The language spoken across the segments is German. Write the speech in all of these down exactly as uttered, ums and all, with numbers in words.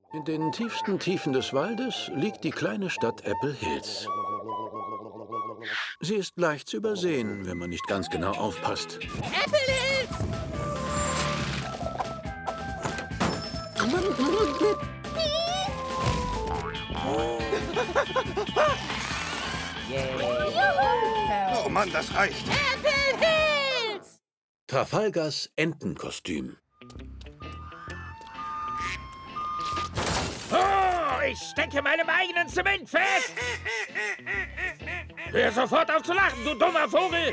In den tiefsten Tiefen des Waldes liegt die kleine Stadt Apple Hills. Sie ist leicht zu übersehen, wenn man nicht ganz genau aufpasst. Apple Hills! Oh Mann, das reicht. Apple Hills! Trafalgars Entenkostüm. Oh, ich stecke meinem eigenen Zement fest! Hör sofort auf zu lachen, du dummer Vogel!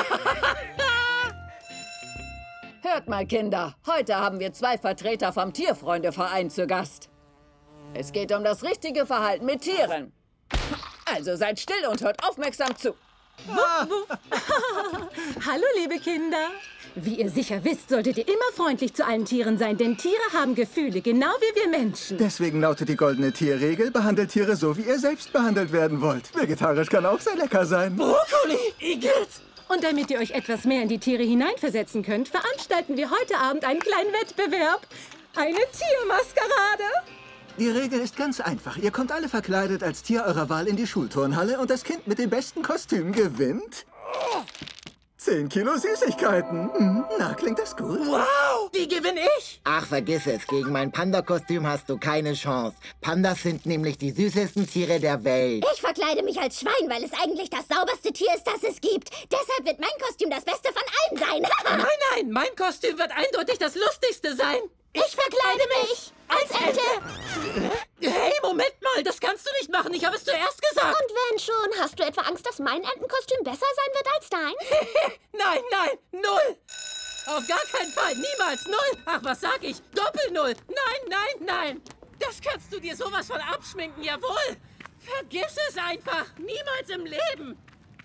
Hört mal, Kinder. Heute haben wir zwei Vertreter vom Tierfreundeverein zu Gast. Es geht um das richtige Verhalten mit Tieren. Also seid still und hört aufmerksam zu. Wuff, wuff. Hallo, liebe Kinder. Wie ihr sicher wisst, solltet ihr immer freundlich zu allen Tieren sein, denn Tiere haben Gefühle, genau wie wir Menschen. Deswegen lautet die goldene Tierregel, behandelt Tiere so, wie ihr selbst behandelt werden wollt. Vegetarisch kann auch sehr lecker sein. Brokkoli, Igitt! Und damit ihr euch etwas mehr in die Tiere hineinversetzen könnt, veranstalten wir heute Abend einen kleinen Wettbewerb. Eine Tiermaskerade. Die Regel ist ganz einfach. Ihr kommt alle verkleidet als Tier eurer Wahl in die Schulturnhalle und das Kind mit dem besten Kostüm gewinnt zehn Kilo Süßigkeiten. Hm, na, klingt das gut? Wow, die gewinne ich! Ach, vergiss es. Gegen mein Panda-Kostüm hast du keine Chance. Pandas sind nämlich die süßesten Tiere der Welt. Ich verkleide mich als Schwein, weil es eigentlich das sauberste Tier ist, das es gibt. Deshalb wird mein Kostüm das Beste von allen sein. Nein, nein, mein Kostüm wird eindeutig das Lustigste sein. Ich verkleide mich als Ente. Hey, Moment mal, das kannst du nicht machen. Ich habe es zuerst gesagt. Und wenn schon, hast du etwa Angst, dass mein Entenkostüm besser sein wird als dein? Nein, nein, null. Auf gar keinen Fall, niemals null. Ach, was sag ich? Doppel-Null. Nein, nein, nein. Das kannst du dir sowas von abschminken, jawohl. Vergiss es einfach. Niemals im Leben.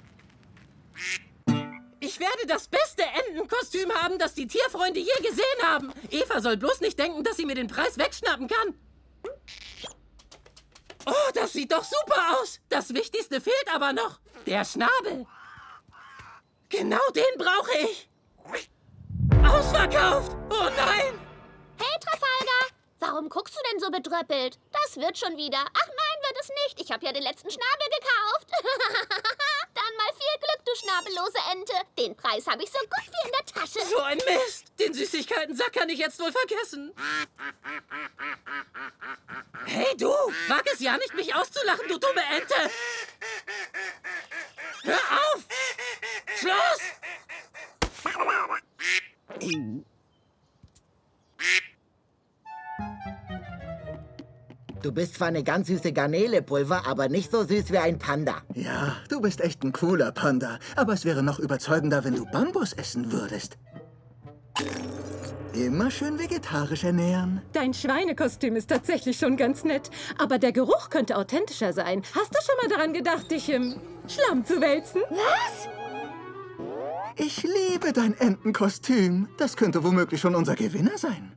Ich werde das beste Entenkostüm haben, das die Tierfreunde je gesehen haben. Eva soll bloß nicht denken, dass sie mir den Preis wegschnappen kann. Oh, das sieht doch super aus. Das Wichtigste fehlt aber noch. Der Schnabel. Genau den brauche ich. Ausverkauft. Oh nein. Hey, Trafalgar. Warum guckst du denn so bedröppelt? Das wird schon wieder. Ach nein, wird es nicht. Ich habe ja den letzten Schnabel gekauft. Dann mal viel Glück, du schnabellose Ente. Den Preis habe ich so gut wie in der Tasche. So ein Mist. Den Süßigkeiten-Sack kann ich jetzt wohl vergessen. Hey, du. Wag es ja nicht, mich auszulachen, du dumme Ente. Hör auf. Schluss. Du bist zwar eine ganz süße Garnelepulver, aber nicht so süß wie ein Panda. Ja, du bist echt ein cooler Panda. Aber es wäre noch überzeugender, wenn du Bambus essen würdest. Immer schön vegetarisch ernähren. Dein Schweinekostüm ist tatsächlich schon ganz nett. Aber der Geruch könnte authentischer sein. Hast du schon mal daran gedacht, dich im Schlamm zu wälzen? Was? Ich liebe dein Entenkostüm. Das könnte womöglich schon unser Gewinner sein.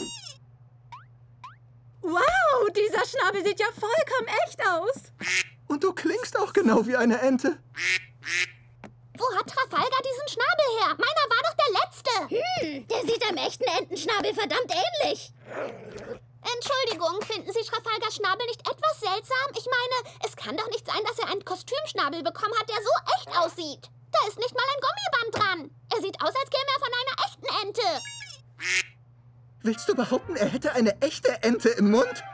Wow, dieser Schnabel sieht ja vollkommen echt aus. Und du klingst auch genau wie eine Ente. Wo hat Trafalgar diesen Schnabel her? Meiner war doch der letzte. Hm, der sieht einem echten Entenschnabel verdammt ähnlich. Entschuldigung, finden Sie Trafalgars Schnabel nicht etwas seltsam? Ich meine, es kann doch nicht sein, dass er einen Kostümschnabel bekommen hat, der so echt aussieht. Da ist nicht mal ein Gummiband dran. Er sieht aus, als käme er von einer echten Ente. Willst du behaupten, er hätte eine echte Ente im Mund?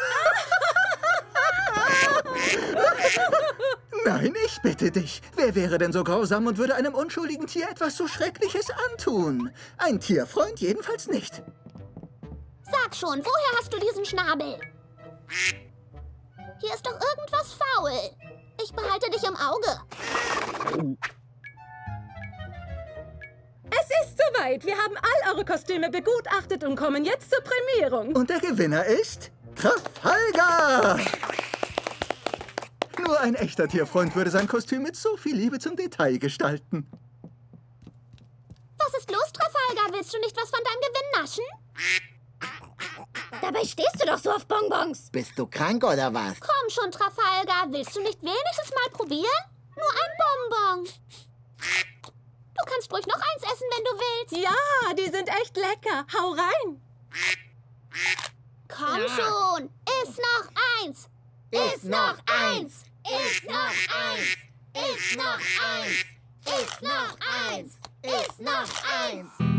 Nein, ich bitte dich. Wer wäre denn so grausam und würde einem unschuldigen Tier etwas so Schreckliches antun? Ein Tierfreund jedenfalls nicht. Sag schon, woher hast du diesen Schnabel? Hier ist doch irgendwas faul. Ich behalte dich im Auge. Es ist soweit. Wir haben all eure Kostüme begutachtet und kommen jetzt zur Prämierung. Und der Gewinner ist Trafalgar! Nur ein echter Tierfreund würde sein Kostüm mit so viel Liebe zum Detail gestalten. Was ist los, Trafalgar? Willst du nicht was von deinem Gewinn naschen? Dabei stehst du doch so auf Bonbons. Bist du krank oder was? Komm schon, Trafalgar. Willst du nicht wenigstens mal probieren? Nur ein Bonbon. Du kannst ruhig noch eins essen, wenn du willst. Ja, die sind echt lecker. Hau rein. Komm schon. Ist noch eins. Ist noch eins. Ist noch eins. Ist noch eins. Ist noch eins. Ist noch eins.